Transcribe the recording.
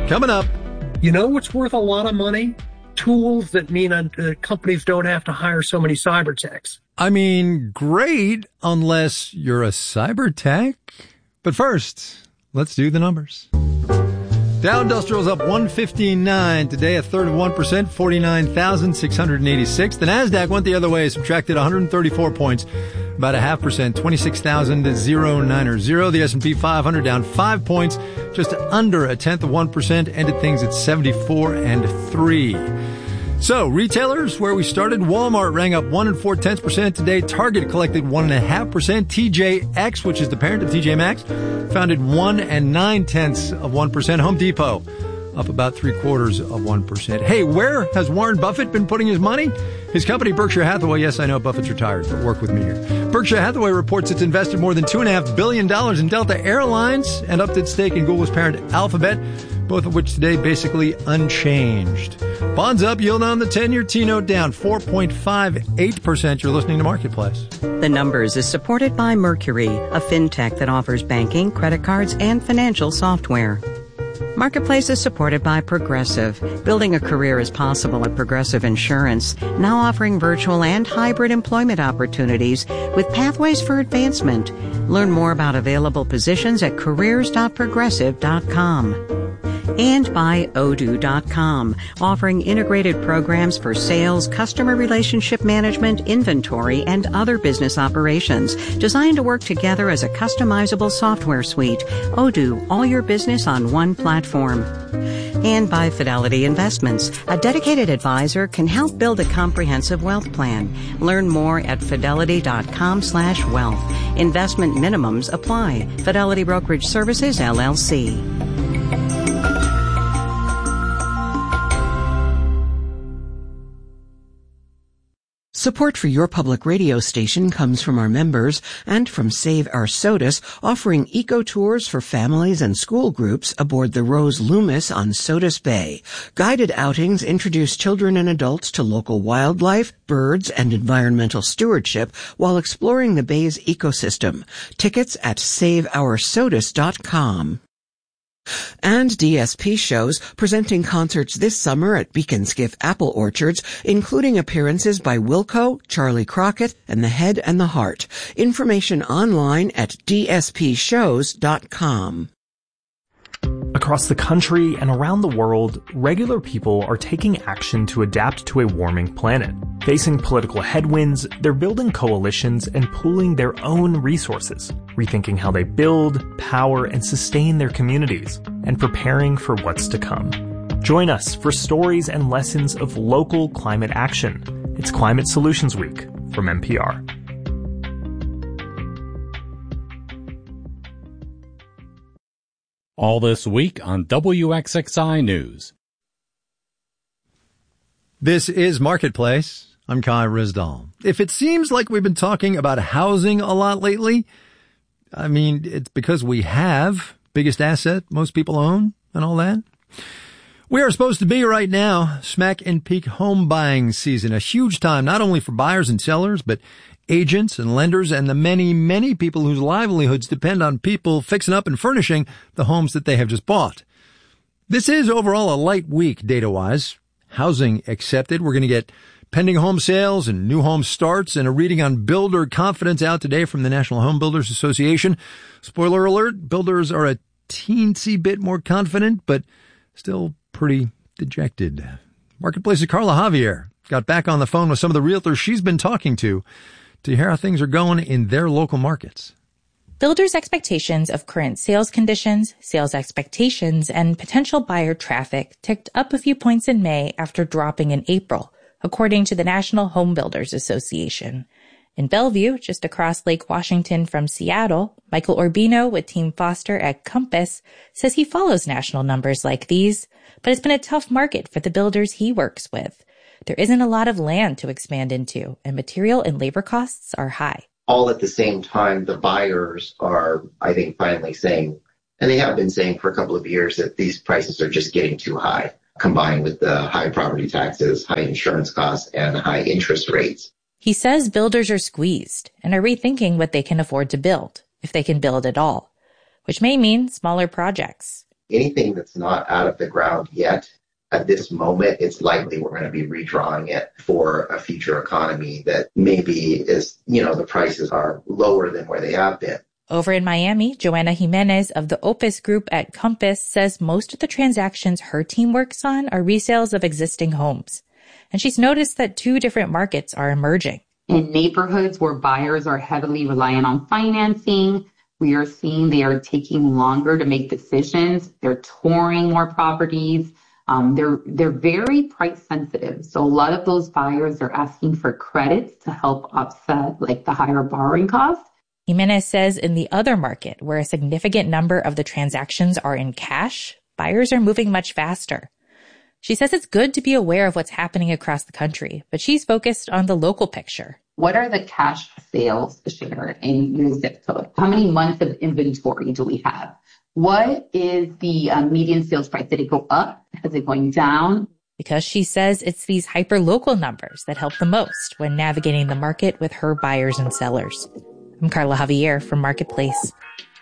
Coming up. You know what's worth a lot of money? Tools that mean companies don't have to hire so many cyber techs. I mean, great, unless you're a cyber tech. But first, let's do the numbers. Dow Industrial's up 159 today, a third of 1%, 49,686. The NASDAQ went the other way, subtracted 134 points, about a 0.5%, 26,090. The S&P 500 down 5 points, just under a tenth of 1%, ended things at 74 and 3. So, retailers, where we started, Walmart rang up 1 4/10% today. Target collected 1.5%. TJX, which is the parent of TJ Maxx, founded 1 9/10%. Home Depot up about 0.75%. Hey, where has Warren Buffett been putting his money? His company, Berkshire Hathaway. Yes, I know Buffett's retired, but work with me here. Berkshire Hathaway reports it's invested more than $2.5 billion in Delta Airlines and upped its stake in Google's parent Alphabet, both of which today basically unchanged. Bonds up, yield on the 10-year T-note down 4.58%. You're listening to Marketplace. The Numbers is supported by Mercury, a fintech that offers banking, credit cards, and financial software. Marketplace is supported by Progressive. Building a career is possible at Progressive Insurance, now offering virtual and hybrid employment opportunities with pathways for advancement. Learn more about available positions at careers.progressive.com. And by Odoo.com, offering integrated programs for sales, customer relationship management, inventory, and other business operations, designed to work together as a customizable software suite. Odoo, all your business on one platform. And by Fidelity Investments, a dedicated advisor can help build a comprehensive wealth plan. Learn more at fidelity.com/wealth. Investment minimums apply. Fidelity Brokerage Services, LLC. Support for your public radio station comes from our members and from Save Our Sodas, offering eco-tours for families and school groups aboard the Rose Loomis on Sodas Bay. Guided outings introduce children and adults to local wildlife, birds, and environmental stewardship while exploring the bay's ecosystem. Tickets at SaveOurSodas.com. And DSP shows presenting concerts this summer at Beaconsskiff Apple Orchards, including appearances by Wilco, Charlie Crockett, and The Head and the Heart. Information online at dspshows.com. Across the country and around the world, regular people are taking action to adapt to a warming planet. Facing political headwinds, they're building coalitions and pooling their own resources, rethinking how they build, power, and sustain their communities, and preparing for what's to come. Join us for stories and lessons of local climate action. It's Climate Solutions Week from NPR. All this week on WXXI News. This is Marketplace. I'm Kai Rizdal. If it seems like we've been talking about housing a lot lately, I mean, it's because we have. Biggest asset most people own and all that. We are supposed to be right now smack in peak home buying season, a huge time not only for buyers and sellers, but agents and lenders and the many, many people whose livelihoods depend on people fixing up and furnishing the homes that they have just bought. This is overall a light week data-wise. Housing accepted. We're going to get pending home sales and new home starts and a reading on builder confidence out today from the National Home Builders Association. Spoiler alert, builders are a teensy bit more confident, but still pretty dejected. Marketplace's Carla Javier got back on the phone with some of the realtors she's been talking to hear how things are going in their local markets. Builders' expectations of current sales conditions, sales expectations, and potential buyer traffic ticked up a few points in May after dropping in April, according to the National Home Builders Association. In Bellevue, just across Lake Washington from Seattle, Michael Orbino with Team Foster at Compass says he follows national numbers like these, but it's been a tough market for the builders he works with. There isn't a lot of land to expand into, and material and labor costs are high. All at the same time, the buyers are, I think, finally saying, and they have been saying for a couple of years, that these prices are just getting too high, combined with the high property taxes, high insurance costs, and high interest rates. He says builders are squeezed and are rethinking what they can afford to build, if they can build at all, which may mean smaller projects. anything that's not out of the ground yet, at this moment, it's likely we're going to be redrawing it for a future economy that maybe is, the prices are lower than where they have been. Over in Miami, Joanna Jimenez of the Opus Group at Compass says most of the transactions her team works on are resales of existing homes. And she's noticed that two different markets are emerging. In neighborhoods where buyers are heavily reliant on financing, we are seeing they are taking longer to make decisions. They're touring more properties. They're very price sensitive. So a lot of those buyers are asking for credits to help offset like the higher borrowing costs. Jimenez says in the other market, where a significant number of the transactions are in cash, buyers are moving much faster. She says it's good to be aware of what's happening across the country, but she's focused on the local picture. What are the cash sales share in your zip code? How many months of inventory do we have? What is the median sales price? Did it go up? Is it going down? Because she says it's these hyper-local numbers that help the most when navigating the market with her buyers and sellers. I'm Carla Javier from Marketplace.